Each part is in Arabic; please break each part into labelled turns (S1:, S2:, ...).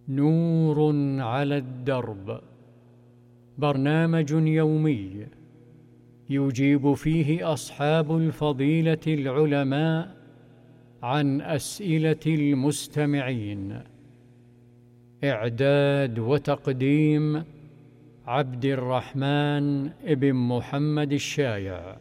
S1: نور على الدرب، برنامج يومي يجيب فيه أصحاب الفضيلة العلماء عن أسئلة المستمعين. إعداد وتقديم عبد الرحمن بن محمد الشايع.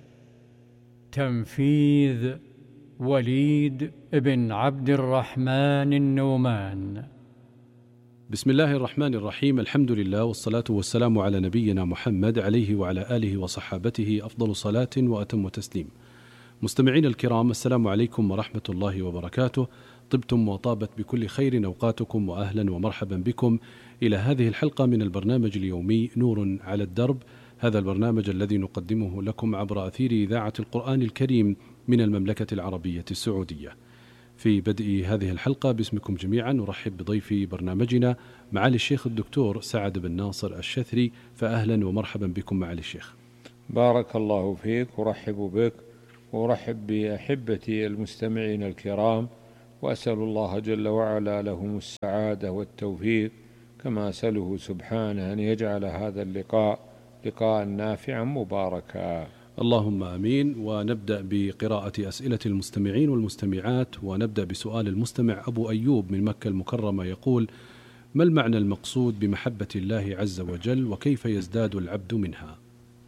S1: تنفيذ وليد بن عبد الرحمن النومان.
S2: بسم الله الرحمن الرحيم. الحمد لله والصلاة والسلام على نبينا محمد عليه وعلى آله وصحابته أفضل صلاة وأتم تسليم. مستمعين الكرام، السلام عليكم ورحمة الله وبركاته. طبتم وطابت بكل خير أوقاتكم، وأهلا ومرحبا بكم إلى هذه الحلقة من البرنامج اليومي نور على الدرب. هذا البرنامج الذي نقدمه لكم عبر أثير إذاعة القرآن الكريم من المملكة العربية السعودية. في بدء هذه الحلقة باسمكم جميعا نرحب بضيف برنامجنا معالي الشيخ الدكتور سعد بن ناصر الشثري، فأهلا ومرحبا بكم معالي الشيخ.
S3: بارك الله فيك، ورحب بك ورحب بأحبتي المستمعين الكرام، وأسأل الله جل وعلا لهم السعادة والتوفيق، كما أسأله سبحانه أن يجعل هذا اللقاء لقاء نافعا مباركا.
S2: اللهم آمين. ونبدأ بقراءة أسئلة المستمعين والمستمعات، ونبدأ بسؤال المستمع أبو أيوب من مكة المكرمة يقول: ما المعنى المقصود بمحبة الله عز وجل، وكيف يزداد العبد منها؟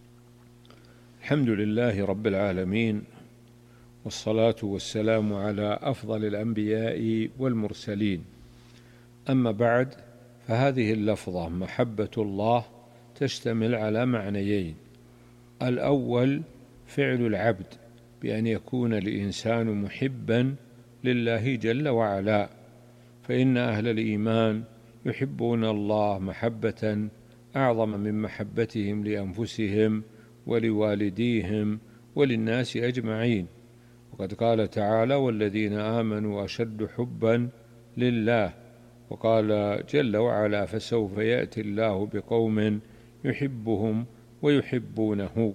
S3: الحمد لله رب العالمين، والصلاة والسلام على أفضل الأنبياء والمرسلين. أما بعد، فهذه اللفظة محبة الله تشتمل على معنيين: الأول فعل العبد بأن يكون الإنسان محبا لله جل وعلا، فإن أهل الإيمان يحبون الله محبة أعظم من محبتهم لأنفسهم ولوالديهم وللناس أجمعين. وقد قال تعالى: والذين آمنوا أشد حبا لله. وقال جل وعلا: فسوف يأتي الله بقوم يحبهم ويحبونه.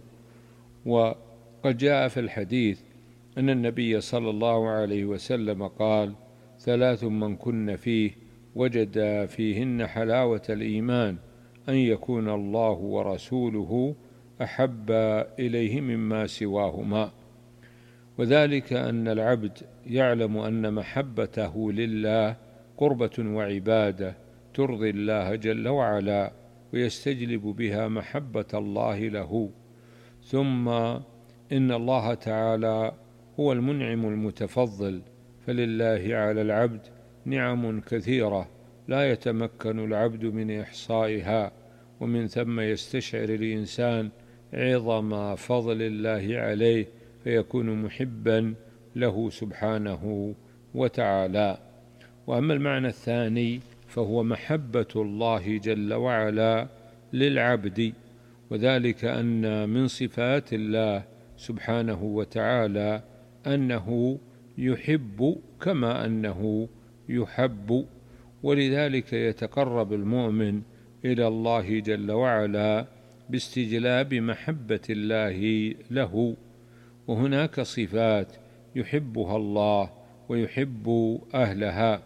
S3: وقد جاء في الحديث أن النبي صلى الله عليه وسلم قال: ثلاث من كن فيه وجد فيهن حلاوة الإيمان، أن يكون الله ورسوله أحب إليه مما سواهما. وذلك أن العبد يعلم أن محبته لله قربة وعبادة ترضي الله جل وعلا، ويستجلب بها محبة الله له. ثم إن الله تعالى هو المنعم المتفضل، فلله على العبد نعم كثيرة لا يتمكن العبد من إحصائها، ومن ثم يستشعر الإنسان عظم فضل الله عليه، فيكون محبا له سبحانه وتعالى. وأما المعنى الثاني فهو محبة الله جل وعلا للعبد، وذلك أن من صفات الله سبحانه وتعالى أنه يحب كما أنه يحب، ولذلك يتقرب المؤمن إلى الله جل وعلا باستجلاب محبة الله له. وهناك صفات يحبها الله ويحب أهلها،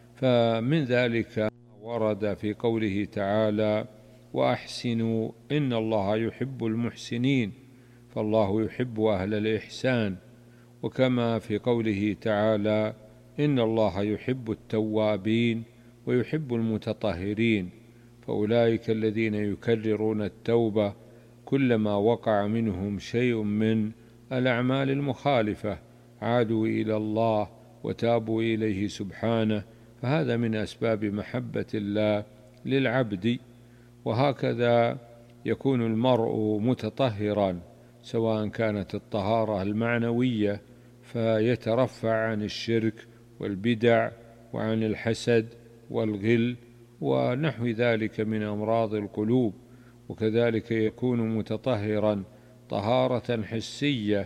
S3: فمن ذلك ورد في قوله تعالى: وأحسنوا إن الله يحب المحسنين، فالله يحب أهل الإحسان. وكما في قوله تعالى: إن الله يحب التوابين ويحب المتطهرين، فأولئك الذين يكررون التوبة كلما وقع منهم شيء من الأعمال المخالفة عادوا إلى الله وتابوا إليه سبحانه، فهذا من أسباب محبة الله للعبد. وهكذا يكون المرء متطهرا، سواء كانت الطهارة المعنوية فيترفع عن الشرك والبدع وعن الحسد والغل ونحو ذلك من أمراض القلوب، وكذلك يكون متطهرا طهارة حسية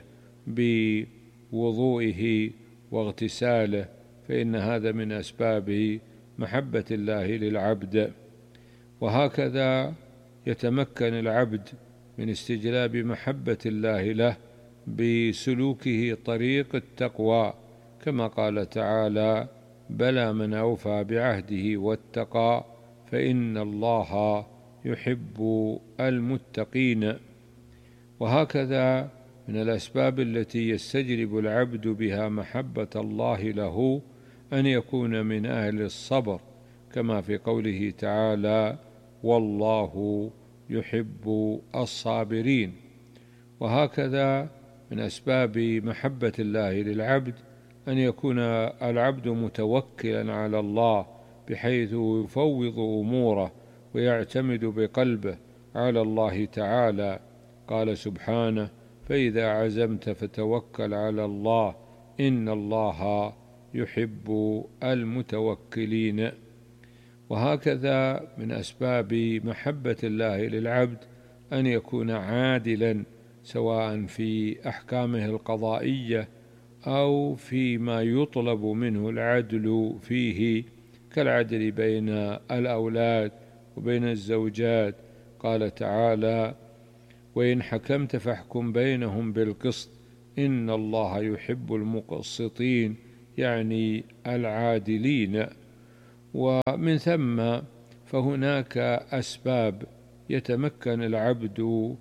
S3: بوضوئه واغتساله، فإن هذا من أسباب محبة الله للعبد. وهكذا يتمكن العبد من استجلاب محبة الله له بسلوكه طريق التقوى، كما قال تعالى: بلى من أوفى بعهده واتقى فإن الله يحب المتقين. وهكذا من الأسباب التي يستجلب العبد بها محبة الله له أن يكون من أهل الصبر، كما في قوله تعالى: والله يحب الصابرين. وهكذا من أسباب محبة الله للعبد أن يكون العبد متوكلا على الله، بحيث يفوض أموره ويعتمد بقلبه على الله تعالى. قال سبحانه: فإذا عزمت فتوكل على الله إن الله يحب المتوكلين. وهكذا من أسباب محبة الله للعبد أن يكون عادلا، سواء في أحكامه القضائية أو فيما يطلب منه العدل فيه، كالعدل بين الأولاد وبين الزوجات. قال تعالى: وإن حكمت فاحكم بينهم بالقسط إن الله يحب المقسطين، يعني العادلين. ومن ثم فهناك أسباب يتمكن العبد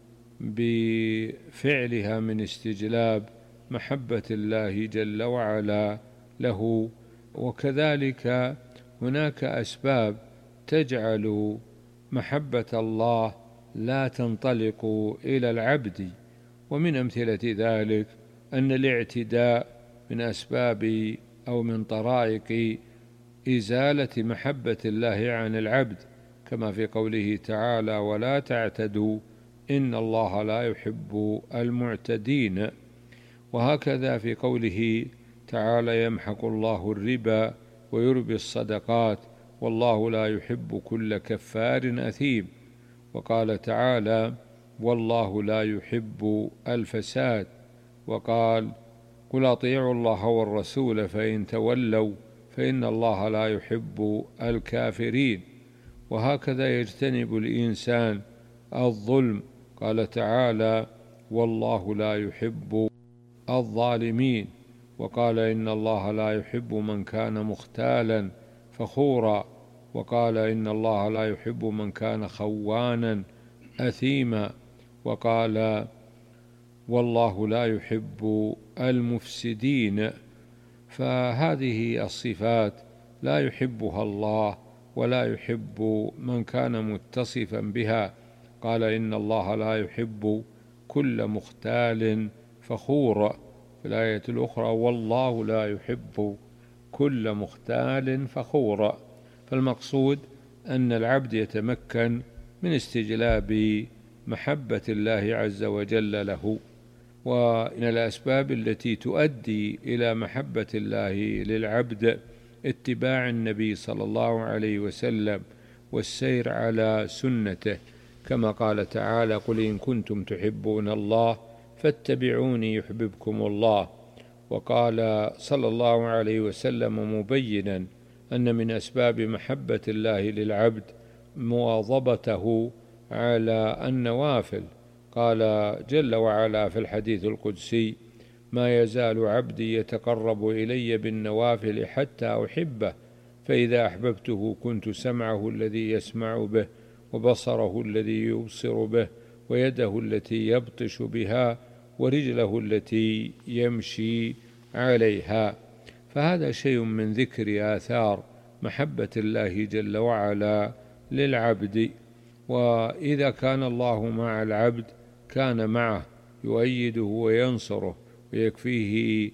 S3: بفعلها من استجلاب محبة الله جل وعلا له، وكذلك هناك أسباب تجعل محبة الله لا تنطلق إلى العبد. ومن أمثلة ذلك أن الاعتداء من أسباب أو من طرائق إزالة محبة الله عن العبد، كما في قوله تعالى: ولا تعتدوا إن الله لا يحب المعتدين. وهكذا في قوله تعالى: يمحق الله الربا ويربي الصدقات والله لا يحب كل كفار أثيم. وقال تعالى: والله لا يحب الفساد. وقال: قل أطيعوا الله والرسول فإن تولوا فإن الله لا يحب الكافرين. وهكذا يجتنب الإنسان الظلم. قال تعالى: والله لا يحب الظالمين. وقال: إن الله لا يحب من كان مختالا فخورا. وقال: إن الله لا يحب من كان خوانا أثيما. وقال: والله لا يحب المفسدين. فهذه الصفات لا يحبها الله ولا يحب من كان متصفا بها. قال: إن الله لا يحب كل مختال فخور. في الآية الأخرى: والله لا يحب كل مختال فخور. فالمقصود أن العبد يتمكن من استجلاب محبة الله عز وجل له. ومن الأسباب التي تؤدي إلى محبة الله للعبد اتباع النبي صلى الله عليه وسلم والسير على سنته، كما قال تعالى: قل إن كنتم تحبون الله فاتبعوني يحببكم الله. وقال صلى الله عليه وسلم مبينا أن من أسباب محبة الله للعبد مواظبته على النوافل. قال جل وعلا في الحديث القدسي: ما يزال عبدي يتقرب إلي بالنوافل حتى أحبه، فإذا أحببته كنت سمعه الذي يسمع به وبصره الذي يبصر به ويده التي يبطش بها ورجله التي يمشي عليها. فهذا شيء من ذكر آثار محبة الله جل وعلا للعبد. وإذا كان الله مع العبد كان معه يؤيده وينصره ويكفيه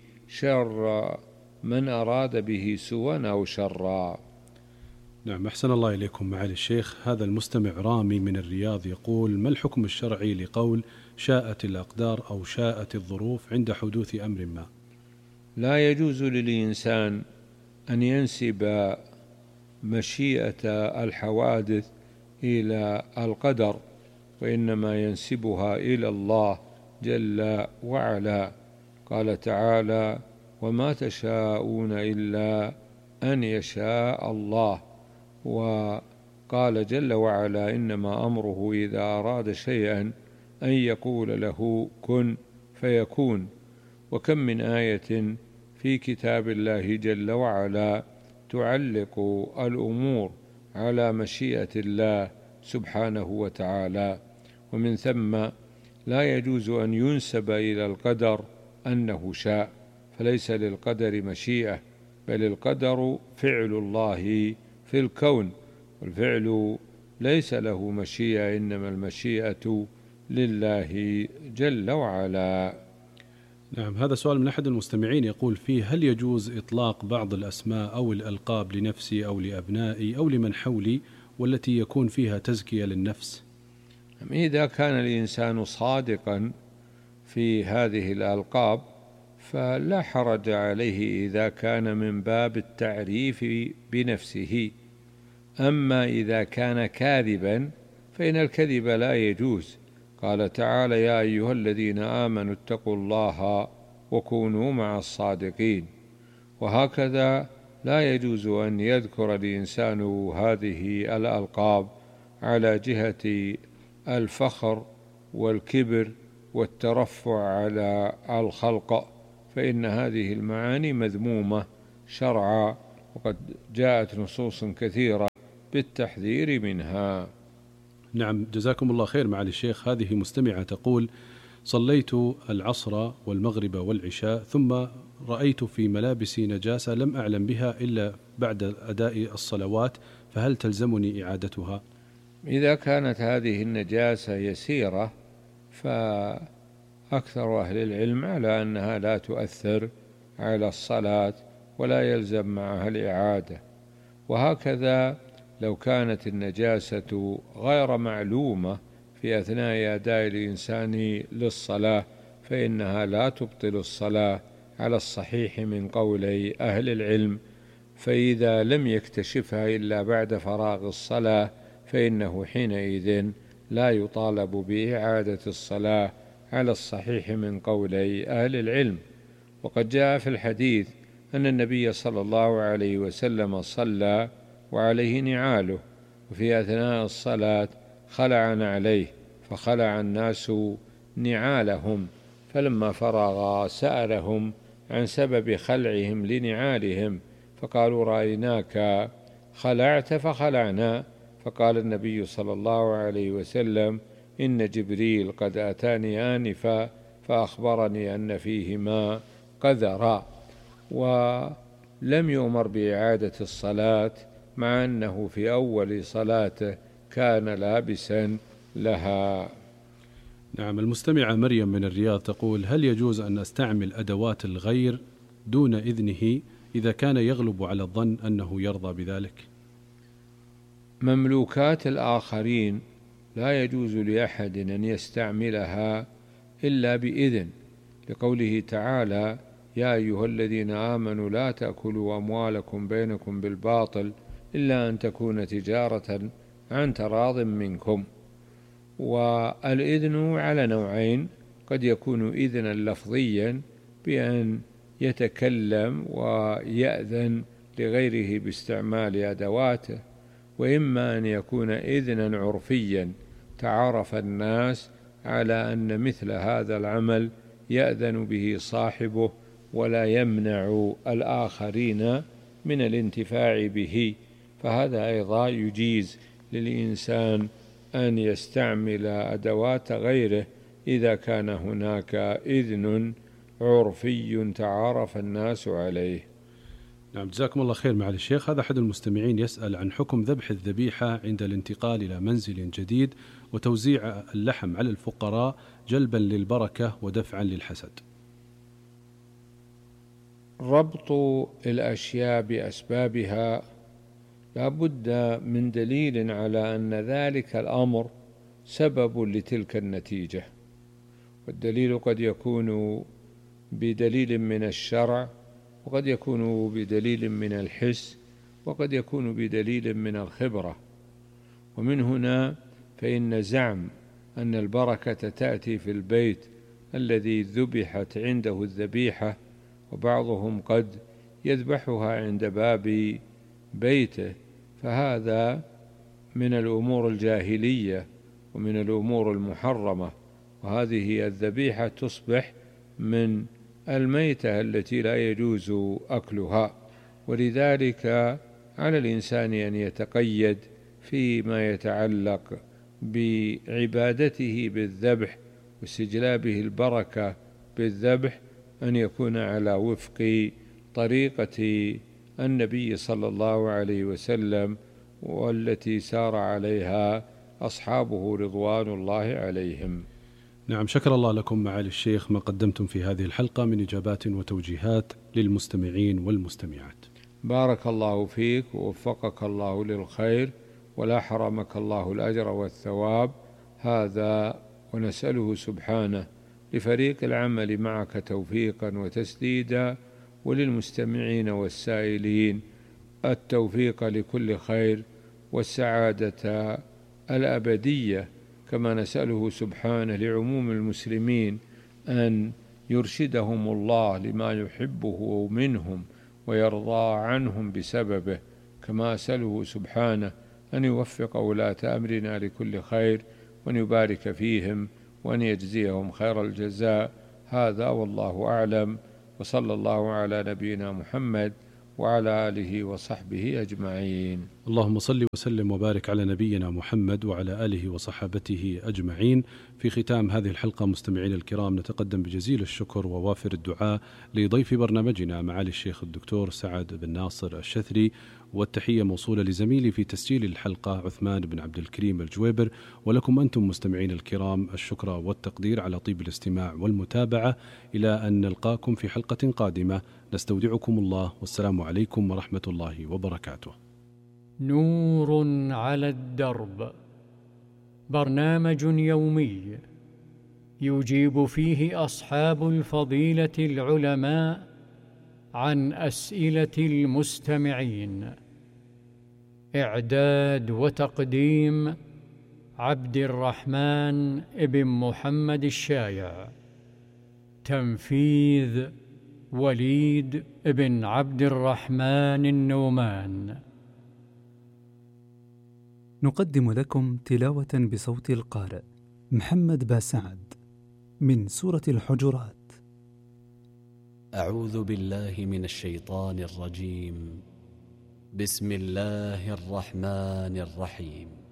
S3: شر من أراد به سوءا أو شرا.
S2: نعم، أحسن الله إليكم معالي الشيخ. هذا المستمع رامي من الرياض يقول: ما الحكم الشرعي لقول شاءت الأقدار أو شاءت الظروف عند حدوث أمر ما؟
S3: لا يجوز للإنسان أن ينسب مشيئة الحوادث إلى القدر، وإنما ينسبها إلى الله جل وعلا. قال تعالى: وما تشاءون إلا أن يشاء الله. وقال جل وعلا: إنما أمره إذا أراد شيئا أن يقول له كن فيكون. وكم من آية في كتاب الله جل وعلا تعلق الأمور على مشيئة الله سبحانه وتعالى، ومن ثم لا يجوز أن ينسب إلى القدر أنه شاء، فليس للقدر مشيئة، بل القدر فعل الله في الكون، والفعل ليس له مشيئة، إنما المشيئة لله جل وعلا.
S2: نعم، هذا سؤال من أحد المستمعين يقول فيه: هل يجوز إطلاق بعض الأسماء أو الألقاب لنفسي أو لأبنائي أو لمن حولي والتي يكون فيها تزكية للنفس؟
S3: إذا كان الإنسان صادقا في هذه الألقاب فلا حرج عليه إذا كان من باب التعريف بنفسه، أما إذا كان كاذبا فإن الكذب لا يجوز. قال تعالى: يا أيها الذين آمنوا اتقوا الله وكونوا مع الصادقين. وهكذا لا يجوز أن يذكر الإنسان هذه الألقاب على جهة الفخر والكبر والترفع على الخلق، فإن هذه المعاني مذمومة شرعا، وقد جاءت نصوص كثيرة بالتحذير منها.
S2: نعم، جزاكم الله خير معالي الشيخ. هذه مستمعة تقول: صليت العصر والمغرب والعشاء ثم رأيت في ملابسي نجاسة لم أعلم بها إلا بعد أداء الصلوات، فهل تلزمني إعادتها؟
S3: إذا كانت هذه النجاسة يسيرة فأكثر أهل العلم على أنها لا تؤثر على الصلاة ولا يلزم معها الإعادة. وهكذا لو كانت النجاسة غير معلومة في أثناء أداء الإنسان للصلاة فإنها لا تبطل الصلاة على الصحيح من قولي أهل العلم، فإذا لم يكتشفها إلا بعد فراغ الصلاة فإنه حينئذ لا يطالب بإعادة الصلاة على الصحيح من قولي أهل العلم. وقد جاء في الحديث أن النبي صلى الله عليه وسلم صلى وعليه نعاله، وفي أثناء الصلاة خلع نعليه، فخلع الناس نعالهم، فلما فرغ سألهم عن سبب خلعهم لنعالهم، فقالوا: رأيناك خلعت فخلعنا. فقال النبي صلى الله عليه وسلم: إن جبريل قد أتاني آنفا فأخبرني أن فيهما قذرا. ولم يؤمر بإعادة الصلاة مع أنه في أول صلاته كان لابسا لها.
S2: نعم، المستمعة مريم من الرياض تقول: هل يجوز أن أستعمل أدوات الغير دون إذنه إذا كان يغلب على الظن أنه يرضى بذلك؟
S3: مملوكات الآخرين لا يجوز لأحد أن يستعملها إلا بإذن، لقوله تعالى: يا أيها الذين آمنوا لا تأكلوا أموالكم بينكم بالباطل إلا أن تكون تجارة عن تراض منكم. والإذن على نوعين: قد يكون إذنا لفظيا بأن يتكلم ويأذن لغيره باستعمال أدواته، وإما أن يكون إذنا عرفيا تعارف الناس على أن مثل هذا العمل يأذن به صاحبه ولا يمنع الآخرين من الانتفاع به، فهذا أيضا يجيز للإنسان أن يستعمل أدوات غيره إذا كان هناك إذن عرفي تعارف الناس عليه.
S2: نعم، جزاكم الله خير معالي الشيخ. هذا أحد المستمعين يسأل عن حكم ذبح الذبيحة عند الانتقال إلى منزل جديد وتوزيع اللحم على الفقراء جلبا للبركة ودفعا للحسد.
S3: ربط الأشياء بأسبابها لا بد من دليل على أن ذلك الأمر سبب لتلك النتيجة، والدليل قد يكون بدليل من الشرع، وقد يكون بدليل من الحس، وقد يكون بدليل من الخبرة. ومن هنا فإن زعم أن البركة تأتي في البيت الذي ذبحت عنده الذبيحة، وبعضهم قد يذبحها عند باب بيته، فهذا من الأمور الجاهلية ومن الأمور المحرمة، وهذه الذبيحة تصبح من الميتة التي لا يجوز أكلها. ولذلك على الإنسان أن يتقيد فيما يتعلق بعبادته بالذبح واستجلابه البركة بالذبح أن يكون على وفق طريقة النبي صلى الله عليه وسلم، والتي سار عليها أصحابه رضوان الله عليهم.
S2: نعم، شكر الله لكم معالي الشيخ ما قدمتم في هذه الحلقة من إجابات وتوجيهات للمستمعين والمستمعات.
S3: بارك الله فيك ووفقك الله للخير ولا حرمك الله الأجر والثواب، هذا ونسأله سبحانه لفريق العمل معك توفيقا وتسديدا، وللمستمعين والسائلين التوفيق لكل خير والسعادة الأبدية، كما نسأله سبحانه لعموم المسلمين أن يرشدهم الله لما يحبه منهم ويرضى عنهم بسببه، كما أسأله سبحانه أن يوفق ولاة أمرنا لكل خير وأن يبارك فيهم وأن يجزيهم خير الجزاء. هذا والله أعلم، وصلى الله على نبينا محمد وعلى آله وصحبه أجمعين.
S2: اللهم صل وسلم وبارك على نبينا محمد وعلى آله وصحبته أجمعين. في ختام هذه الحلقة مستمعين الكرام نتقدم بجزيل الشكر ووافر الدعاء لضيف برنامجنا معالي الشيخ الدكتور سعد بن ناصر الشثري، والتحية موصولة لزميلي في تسجيل الحلقة عثمان بن عبد الكريم الجويبر، ولكم أنتم مستمعين الكرام الشكر والتقدير على طيب الاستماع والمتابعة. إلى أن نلقاكم في حلقة قادمة نستودعكم الله، والسلام عليكم ورحمة الله وبركاته.
S1: نور على الدرب، برنامج يومي يجيب فيه أصحاب الفضيلة العلماء عن أسئلة المستمعين. إعداد وتقديم عبد الرحمن بن محمد الشايع. تنفيذ وليد بن عبد الرحمن النومان.
S4: نقدم لكم تلاوة بصوت القارئ محمد باسعد من سورة الحجرات.
S5: أعوذ بالله من الشيطان الرجيم. بسم الله الرحمن الرحيم.